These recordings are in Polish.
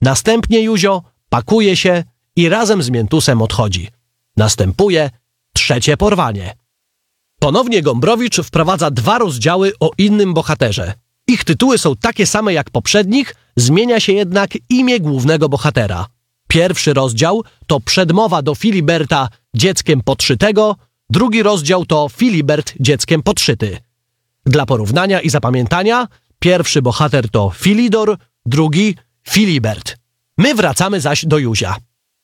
Następnie Józio pakuje się i razem z Miętusem odchodzi. Następuje trzecie porwanie. Ponownie Gombrowicz wprowadza 2 rozdziały o innym bohaterze. Ich tytuły są takie same jak poprzednich, zmienia się jednak imię głównego bohatera. Pierwszy rozdział to przedmowa do Filiberta dzieckiem podszytego, drugi rozdział to Filibert dzieckiem podszyty. Dla porównania i zapamiętania, pierwszy bohater to Filidor, drugi Filibert. My wracamy zaś do Józia.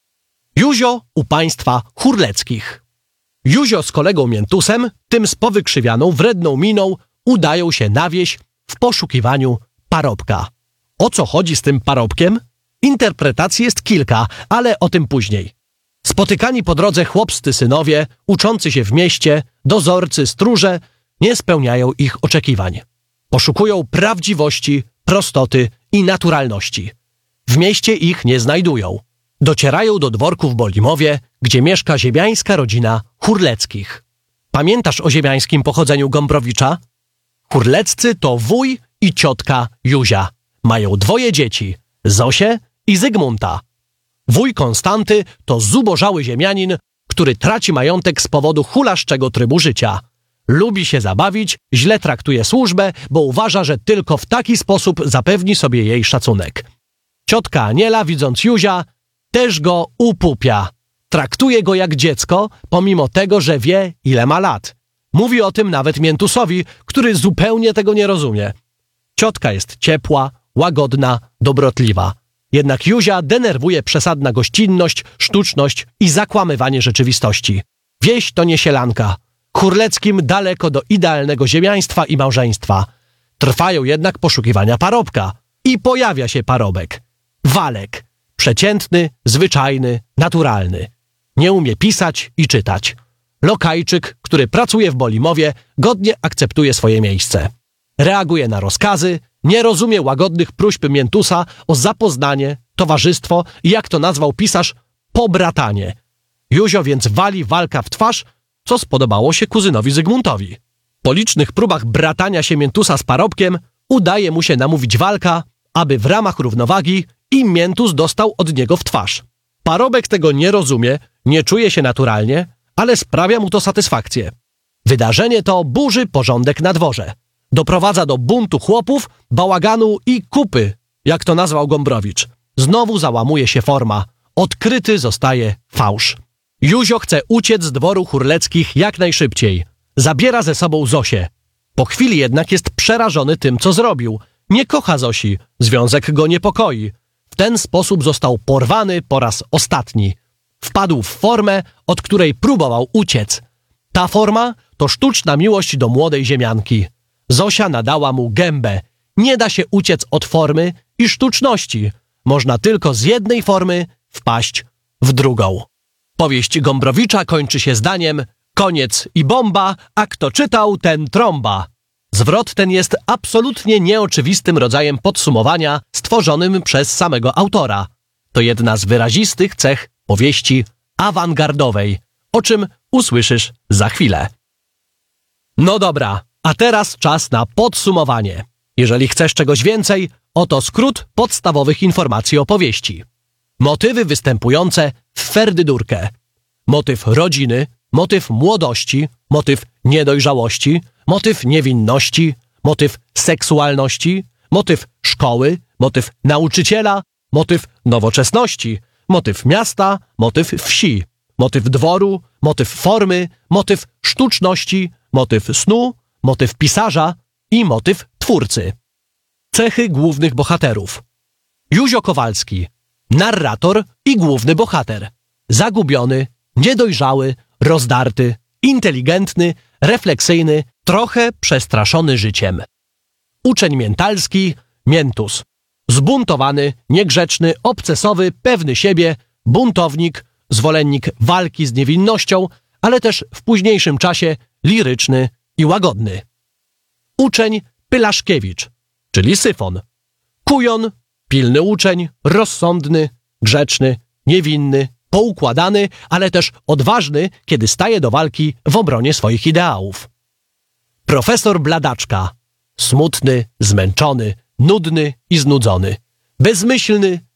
Józio u państwa Hurleckich. Józio z kolegą Miętusem, tym z powykrzywianą, wredną miną, udają się na wieś w poszukiwaniu parobka. O co chodzi z tym parobkiem? Interpretacji jest kilka, ale o tym później. Spotykani po drodze chłopscy synowie, uczący się w mieście, dozorcy, stróże, nie spełniają ich oczekiwań. Poszukują prawdziwości, prostoty i naturalności. W mieście ich nie znajdują. Docierają do dworku w Bolimowie, gdzie mieszka ziemiańska rodzina Hurleckich. Pamiętasz o ziemiańskim pochodzeniu Gombrowicza? Hurleccy to wuj i ciotka Józia. Mają 2 dzieci, Zosię i Zygmunta. Wuj Konstanty to zubożały ziemianin, który traci majątek z powodu hulaszczego trybu życia. Lubi się zabawić, źle traktuje służbę, bo uważa, że tylko w taki sposób zapewni sobie jej szacunek. Ciotka Aniela, widząc Józia, też go upupia. Traktuje go jak dziecko, pomimo tego, że wie, ile ma lat. Mówi o tym nawet Miętusowi, który zupełnie tego nie rozumie. Ciotka jest ciepła, łagodna, dobrotliwa. Jednak Józia denerwuje przesadna gościnność, sztuczność i zakłamywanie rzeczywistości. Wieś to nie sielanka. Hurleckim daleko do idealnego ziemiaństwa i małżeństwa. Trwają jednak poszukiwania parobka. I pojawia się parobek. Walek. Przeciętny, zwyczajny, naturalny. Nie umie pisać i czytać. Lokajczyk, który pracuje w Bolimowie, godnie akceptuje swoje miejsce. Reaguje na rozkazy, nie rozumie łagodnych próśb Miętusa o zapoznanie, towarzystwo i, jak to nazwał pisarz, pobratanie. Józio więc wali Walka w twarz, co spodobało się kuzynowi Zygmuntowi. Po licznych próbach bratania się Miętusa z parobkiem udaje mu się namówić Walka, aby w ramach równowagi i Miętus dostał od niego w twarz. Parobek tego nie rozumie, nie czuje się naturalnie, ale sprawia mu to satysfakcję. Wydarzenie to burzy porządek na dworze. Doprowadza do buntu chłopów, bałaganu i kupy, jak to nazwał Gombrowicz. Znowu załamuje się forma. Odkryty zostaje fałsz. Józio chce uciec z dworu Hurleckich jak najszybciej. Zabiera ze sobą Zosię. Po chwili jednak jest przerażony tym, co zrobił. Nie kocha Zosi, związek go niepokoi. W ten sposób został porwany po raz ostatni. Wpadł w formę, od której próbował uciec. Ta forma to sztuczna miłość do młodej ziemianki. Zosia nadała mu gębę. Nie da się uciec od formy i sztuczności. Można tylko z jednej formy wpaść w drugą. Powieść Gombrowicza kończy się zdaniem: koniec i bomba, a kto czytał, ten trąba. Zwrot ten jest absolutnie nieoczywistym rodzajem podsumowania stworzonym przez samego autora. To jedna z wyrazistych cech powieści awangardowej, o czym usłyszysz za chwilę. No dobra, a teraz czas na podsumowanie. Jeżeli chcesz czegoś więcej, oto skrót podstawowych informacji o powieści. Motywy występujące w Ferdydurkę. Motyw rodziny, motyw młodości, motyw niedojrzałości, motyw niewinności, motyw seksualności, motyw szkoły, motyw nauczyciela, motyw nowoczesności, motyw miasta, motyw wsi, motyw dworu, motyw formy, motyw sztuczności, motyw snu, motyw pisarza i motyw twórcy. Cechy głównych bohaterów. Józio Kowalski, narrator i główny bohater. Zagubiony, niedojrzały, rozdarty, inteligentny, refleksyjny, trochę przestraszony życiem. Uczeń miętalski, Miętus. Zbuntowany, niegrzeczny, obcesowy, pewny siebie, buntownik, zwolennik walki z niewinnością, ale też w późniejszym czasie liryczny i łagodny. Uczeń Pylaszkiewicz, czyli Syfon. Kujon, pilny uczeń, rozsądny, grzeczny, niewinny, poukładany, ale też odważny, kiedy staje do walki w obronie swoich ideałów. Profesor Bladaczka. Smutny, zmęczony, nudny i znudzony. Bezmyślny,